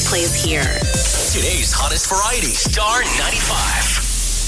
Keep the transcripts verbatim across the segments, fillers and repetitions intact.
plays here. Today's hottest variety, Star ninety-five.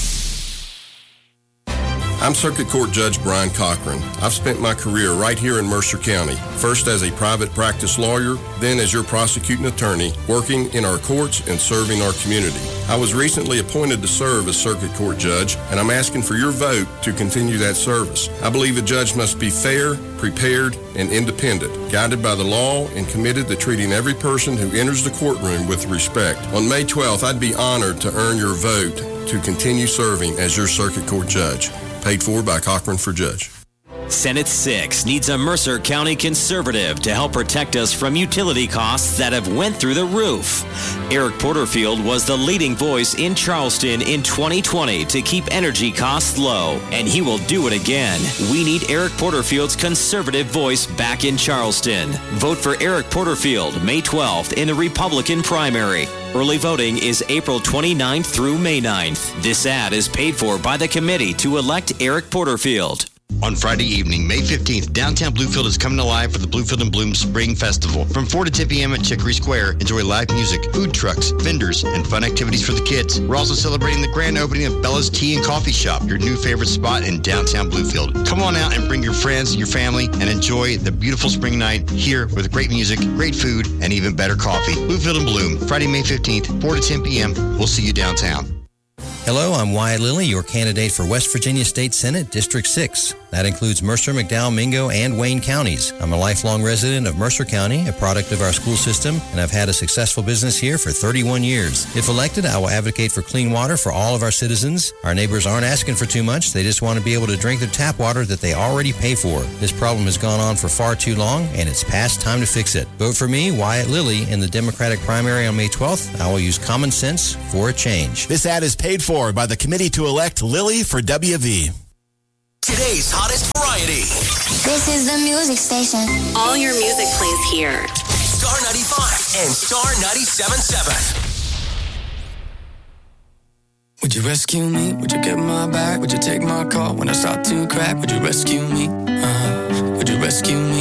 I'm Circuit Court Judge Brian Cochran. I've spent my career right here in Mercer County, first as a private practice lawyer, then as your prosecuting attorney, working in our courts and serving our community. I was recently appointed to serve as Circuit Court Judge, and I'm asking for your vote to continue that service. I believe a judge must be fair, prepared, and independent, guided by the law and committed to treating every person who enters the courtroom with respect. On May twelfth, I'd be honored to earn your vote to continue serving as your Circuit Court Judge. Paid for by Cochran for Judge. Senate six needs a Mercer County conservative to help protect us from utility costs that have went through the roof. Eric Porterfield was the leading voice in Charleston in twenty twenty to keep energy costs low, and he will do it again. We need Eric Porterfield's conservative voice back in Charleston. Vote for Eric Porterfield May twelfth in the Republican primary. Early voting is April twenty-ninth through May ninth. This ad is paid for by the committee to elect Eric Porterfield. On Friday evening, May fifteenth, downtown Bluefield is coming alive for the Bluefield and Bloom Spring Festival. From four to ten p.m. at Chicory Square, enjoy live music, food trucks, vendors, and fun activities for the kids. We're also celebrating the grand opening of Bella's Tea and Coffee Shop, your new favorite spot in downtown Bluefield. Come on out and bring your friends and your family and enjoy the beautiful spring night here with great music, great food, and even better coffee. Bluefield and Bloom, Friday, May fifteenth, four to ten p.m. We'll see you downtown. Hello, I'm Wyatt Lilly, your candidate for West Virginia State Senate, District six. That includes Mercer, McDowell, Mingo, and Wayne counties. I'm a lifelong resident of Mercer County, a product of our school system, and I've had a successful business here for thirty-one years. If elected, I will advocate for clean water for all of our citizens. Our neighbors aren't asking for too much. They just want to be able to drink the tap water that they already pay for. This problem has gone on for far too long, and it's past time to fix it. Vote for me, Wyatt Lilly, in the Democratic primary on May twelfth. I will use common sense for a change. This ad is paid for by the committee to elect Lilly for W V. Today's hottest variety. This is the music station. All your music plays here. Star ninety-five and Star ninety-seven point seven. Would you rescue me? Would you get my back? Would you take my call when I start to crack? Would you rescue me? Uh-huh. Would you rescue me?